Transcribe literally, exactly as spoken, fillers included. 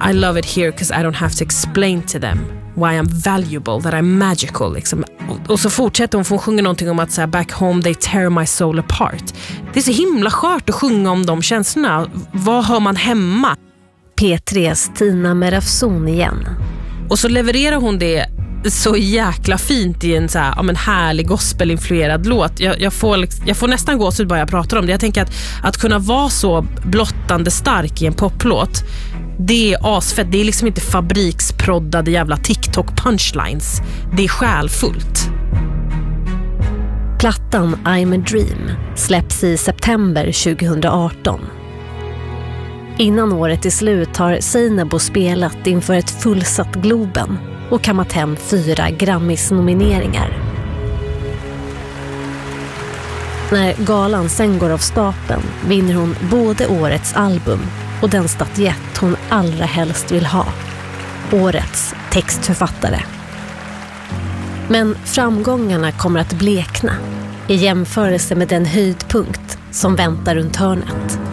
I love it here because I don't have to explain to them why I'm valuable, that I'm magical liksom. Och, och så fortsätter hon, för hon sjunger någonting om att så här, back home they tear my soul apart. Det är så himla skört att sjunga om de känslorna. Vad har man hemma? P tres Tina Merafson igen. Och så levererar hon det så jäkla fint i en så här, ja, men härlig gospelinfluerad låt. Jag, jag, får, jag får nästan gåshud bara jag pratar om det. Jag tänker att, att kunna vara så blottande stark i en poplåt, det är asfett. Det är liksom inte fabriksproddade jävla TikTok-punchlines. Det är själfullt. Plattan I'm a Dream släpps i september tjugohundraarton. Innan året är slut har Seinabo spelat inför ett fullsatt Globen och kammat hem fyra Grammis-nomineringar. När galan sen går av stapeln vinner hon både årets album och den statyett hon allra helst vill ha, årets textförfattare. Men framgångarna kommer att blekna i jämförelse med den höjdpunkt som väntar runt hörnet.